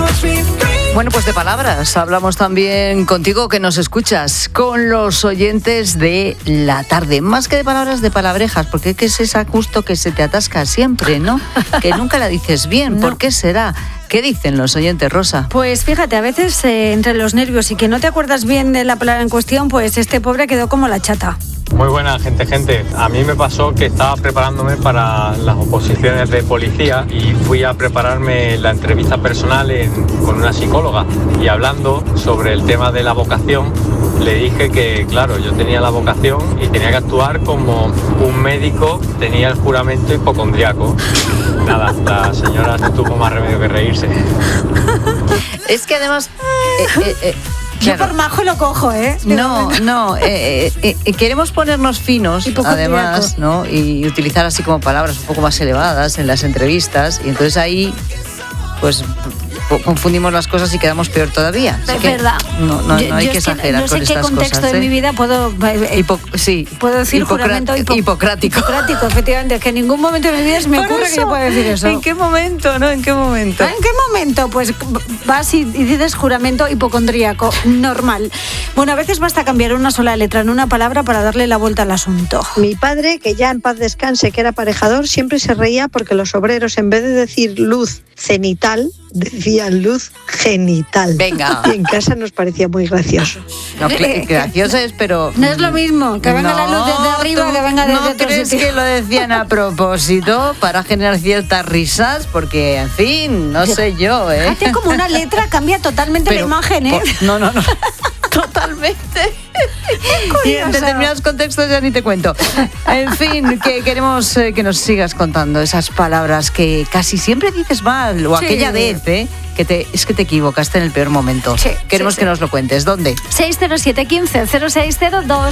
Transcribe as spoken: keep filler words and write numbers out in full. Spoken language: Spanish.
Bueno, pues de palabras hablamos también contigo que nos escuchas, con los oyentes de la tarde. Más que de palabras, de palabrejas, porque es esa justo que se te atasca siempre, ¿no? Que nunca la dices bien. No. ¿Por qué será? ¿Qué dicen los oyentes, Rosa? Pues fíjate, a veces eh, entre los nervios y que no te acuerdas bien de la palabra en cuestión, pues este pobre quedó como la chata. Muy buena, gente, gente. A mí me pasó que estaba preparándome para las oposiciones de policía y fui a prepararme la entrevista personal en- con una psicóloga. Y hablando sobre el tema de la vocación, le dije que, claro, yo tenía la vocación y tenía que actuar como un médico tenía el juramento hipocondriaco. Nada, la señora no tuvo más remedio que reírse. Es que además... eh, eh, eh, Yo claro. por majo lo cojo, ¿eh? No, no, eh, eh, eh, queremos ponernos finos, Hipocondriaco. además, ¿no? Y utilizar así como palabras un poco más elevadas en las entrevistas, y entonces ahí, pues, po- confundimos las cosas y quedamos peor todavía. Así Es que verdad. No, no, Yo- no hay yo que es que exagerar no sé con qué estas contexto cosas. de ¿eh? mi vida puedo... eh, Hipo- sí. Puedo decir Hipocra- juramento hipo- hipocrático. Hipocrático, efectivamente. Es que en ningún momento de mi vida se me Por ocurre que eso, yo pueda decir eso. ¿En qué momento, no? ¿En qué momento? ¿En qué momento? Pues vas y y dices juramento hipocondríaco, normal. Bueno, a veces basta cambiar una sola letra en una palabra para darle la vuelta al asunto. Mi padre, que ya en paz descanse, que era aparejador, siempre se reía porque los obreros, en vez de decir luz cenital, decían luz genital. Venga. Y en casa nos parecía muy gracioso. No, cl- gracioso es, pero... No es lo mismo que venga la luz desde arriba ¿tú que venga desde ¿No otro crees sitio? que lo decían a propósito para generar ciertas risas? Porque, en fin, no sé yo, ¿eh? Fíjate como una letra cambia totalmente Pero, la imagen, ¿eh? por- no, no, no. Totalmente. Y en curioso. determinados contextos ya ni te cuento. En fin, que queremos eh, que nos sigas contando esas palabras que casi siempre dices mal, o Sí. aquella vez, ¿eh? Que te, es que te equivocaste en el peor momento. Sí, Queremos sí, que sí. nos lo cuentes. ¿Dónde? seis cero siete uno cinco cero seis cero dos